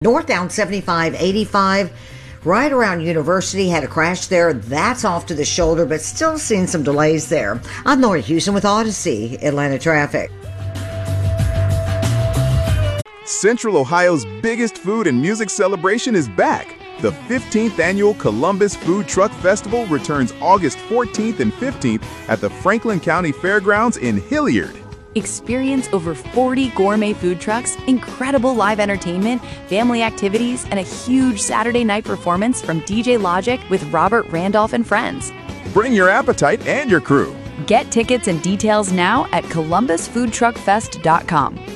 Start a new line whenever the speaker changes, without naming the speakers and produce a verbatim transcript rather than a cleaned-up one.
Northbound seventy-five eighty-five, right around University, had a crash there. That's off to the shoulder, but still seeing some delays there. I'm Lori Houston with Odyssey Atlanta Traffic.
Central Ohio's biggest food and music celebration is back. The fifteenth Annual Columbus Food Truck Festival returns August fourteenth and fifteenth at the Franklin County Fairgrounds in Hilliard.
Experience over forty gourmet food trucks, incredible live entertainment, family activities, and a huge Saturday night performance from D J Logic with Robert Randolph and friends.
Bring your appetite and your crew.
Get tickets and details now at columbus food truck fest dot com.